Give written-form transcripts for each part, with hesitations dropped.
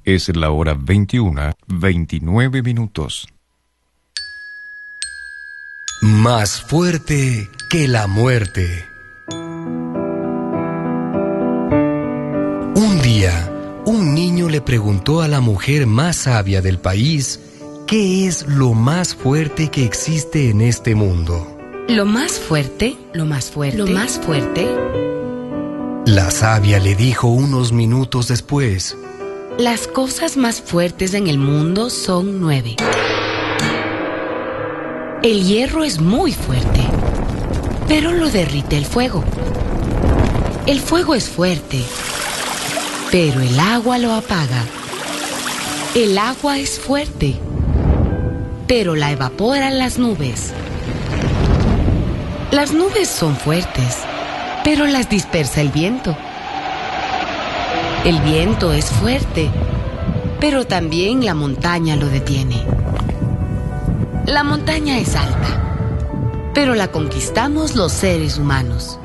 Es la hora 21:29. Más fuerte que la muerte. Un día, un niño le preguntó a la mujer más sabia del país qué es lo más fuerte que existe en este mundo. Lo más fuerte. La sabia le dijo unos minutos después: Las cosas más fuertes en el mundo son 9. El hierro es muy fuerte, pero lo derrite el fuego. El fuego es fuerte, pero el agua lo apaga. El agua es fuerte, pero la evaporan las nubes. Las nubes son fuertes, pero las dispersa el viento. El viento es fuerte, pero también la montaña lo detiene. La montaña es alta, pero la conquistamos los seres humanos.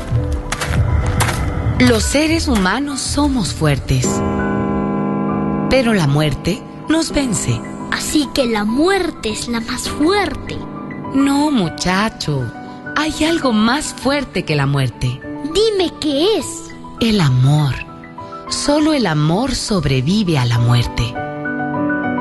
Los seres humanos somos fuertes, pero la muerte nos vence. Así que la muerte es la más fuerte. No, muchacho, hay algo más fuerte que la muerte. Dime qué es. El amor. Solo el amor sobrevive a la muerte.